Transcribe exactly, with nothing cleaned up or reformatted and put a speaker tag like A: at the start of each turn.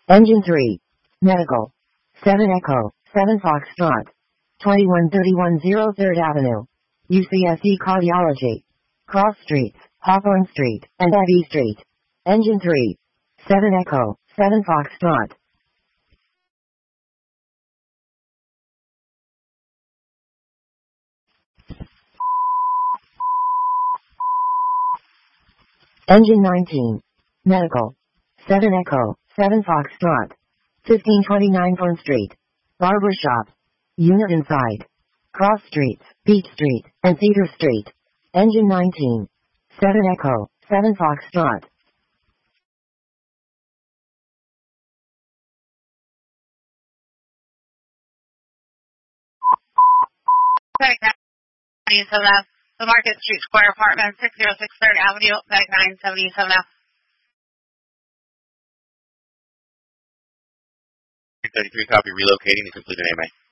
A: Engine three. Medical. seven Echo, seven Foxtrot. twenty-one thirty-one zero third Avenue. U C S E Cardiology. Cross Streets, Hawthorne Street, and Abbey Street. Engine three. seven Echo, seven Foxtrot. Engine nineteen. Medical. seven Echo, seven Foxtrot. fifteen twenty-nine Front Street. Barber Shop. Unit inside. Cross Streets, Beach Street, and Cedar Street. Engine nineteen. seven Echo, seven Foxtrot.
B: Medic nine seventy-seven F. The Market Street Square Apartment, six oh six third Avenue, Medic nine seventy-seven F.
C: thirty-three, copy, relocating to complete an A M A.